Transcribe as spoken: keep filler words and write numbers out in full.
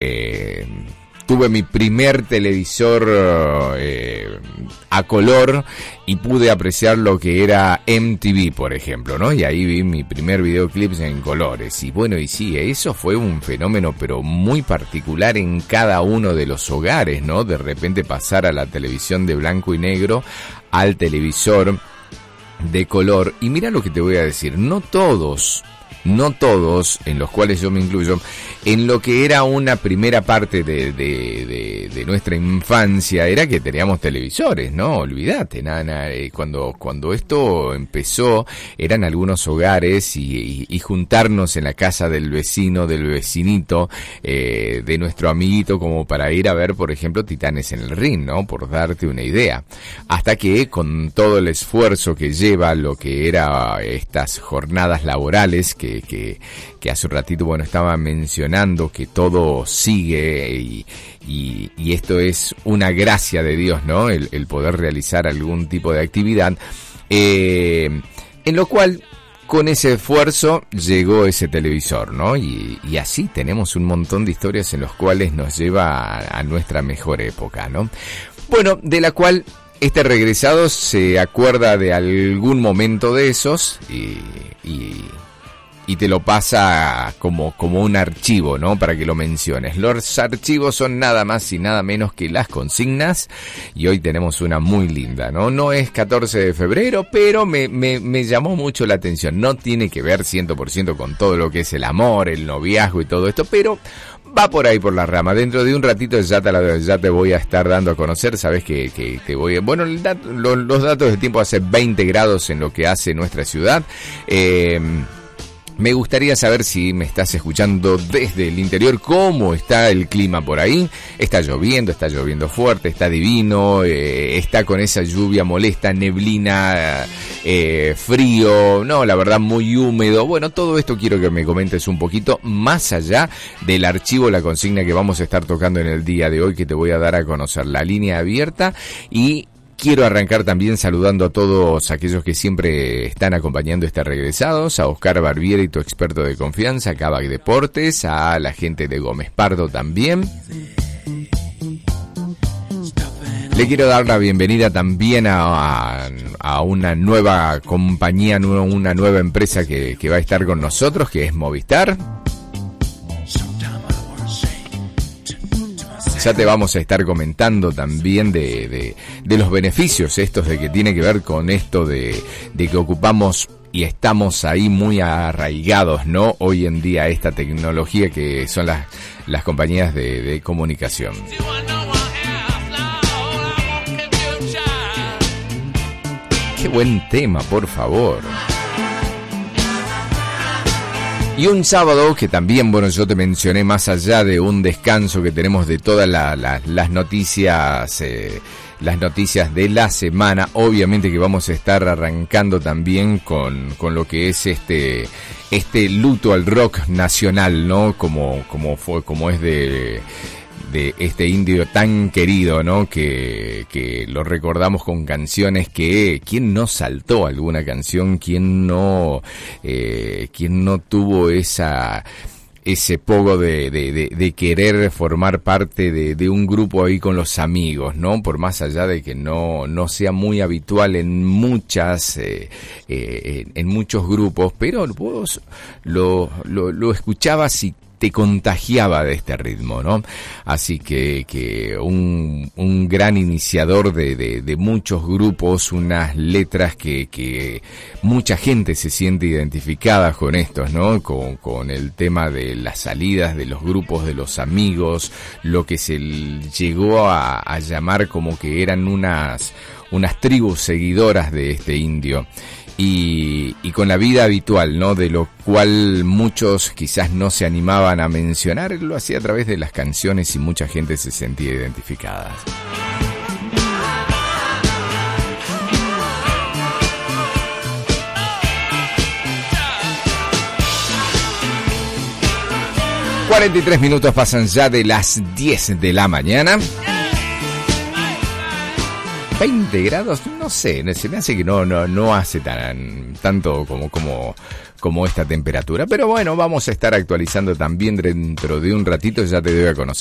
Eh, tuve mi primer televisor eh, a color y pude apreciar lo que era M T V, por ejemplo, ¿no? Y ahí vi mi primer videoclip en colores. Y bueno, y sí, eso fue un fenómeno, pero muy particular en cada uno de los hogares, ¿no? De repente pasar a la televisión de blanco y negro al televisor de color. Y mira lo que te voy a decir, no todos... No todos, en los cuales yo me incluyo, en lo que era una primera parte de, de, de, de nuestra infancia, era que teníamos televisores, ¿no? Olvídate, nada, nada. Cuando, cuando esto empezó, eran algunos hogares y, y, y juntarnos en la casa del vecino, del vecinito, eh, de nuestro amiguito, como para ir a ver, por ejemplo, Titanes en el Ring, ¿no? Por darte una idea. Hasta que, con todo el esfuerzo que lleva lo que era estas jornadas laborales, que Que, que hace un ratito, bueno, estaba mencionando que todo sigue y, y, y esto es una gracia de Dios, ¿no? El, el poder realizar algún tipo de actividad, eh, en lo cual, con ese esfuerzo, llegó ese televisor, ¿no? Y, y así tenemos un montón de historias en los cuales nos lleva a, a nuestra mejor época, ¿no? Bueno, de la cual... Este regresado se acuerda de algún momento de esos y... y y te lo pasa como, como un archivo, ¿no? Para que lo menciones. Los archivos son nada más y nada menos que las consignas, y hoy tenemos una muy linda, ¿no? No es catorce de febrero, pero me, me, me llamó mucho la atención. No tiene que ver cien por ciento con todo lo que es el amor, el noviazgo y todo esto, pero... va por ahí por la rama. Dentro de un ratito ya te, la, ya te voy a estar dando a conocer. Sabes que, que te voy a... Bueno, el dat, lo, los datos de tiempo hace veinte grados en lo que hace nuestra ciudad. Eh... Me gustaría saber si me estás escuchando desde el interior, cómo está el clima por ahí. Está lloviendo, está lloviendo fuerte, está divino, eh, está con esa lluvia molesta, neblina, eh, frío, no, la verdad muy húmedo. Bueno, todo esto quiero que me comentes un poquito más allá del archivo, la consigna que vamos a estar tocando en el día de hoy, que te voy a dar a conocer, la línea abierta. Y quiero arrancar también saludando a todos aquellos que siempre están acompañando este Regresados, a Oscar Barbieri, tu experto de confianza, a Cabac Deportes, a la gente de Gómez Pardo también. Le quiero dar la bienvenida también a, a, a una nueva compañía, una nueva empresa que, que va a estar con nosotros, que es Movistar. Ya te vamos a estar comentando también de, de, de los beneficios estos de que tiene que ver con esto de, de que ocupamos y estamos ahí muy arraigados, ¿no? Hoy en día esta tecnología que son las, las compañías de, de comunicación. Qué buen tema, por favor. Y un sábado que también, bueno, yo te mencioné, más allá de un descanso que tenemos de todas la, la, las noticias, eh, las noticias de la semana, obviamente que vamos a estar arrancando también con, con lo que es este, este luto al rock nacional, ¿no? Como, como fue, como es de, de este indio tan querido, ¿no? Que, que lo recordamos con canciones que, ¿quién no saltó alguna canción? ¿Quién no, eh, quién no tuvo esa, ese poco de, de, de, de querer formar parte de, de un grupo ahí con los amigos, ¿no? Por más allá de que no, no sea muy habitual en muchas, eh, eh, en muchos grupos, pero vos lo, lo, lo escuchabas y te contagiaba de este ritmo, ¿no? Así que, que un, un gran iniciador de, de, de muchos grupos, unas letras que, que mucha gente se siente identificada con estos, ¿no? Con, con el tema de las salidas, de los grupos, de los amigos, lo que se llegó a, a llamar como que eran unas, unas tribus seguidoras de este indio. Y, y con la vida habitual, ¿no? De lo cual muchos quizás no se animaban a mencionar, él lo hacía a través de las canciones y mucha gente se sentía identificada. cuarenta y tres minutos pasan ya de las diez de la mañana. veinte grados, no sé, se me hace que no, no, no hace tan, tanto como, como como esta temperatura. Pero bueno, vamos a estar actualizando también dentro de un ratito, ya te doy a conocer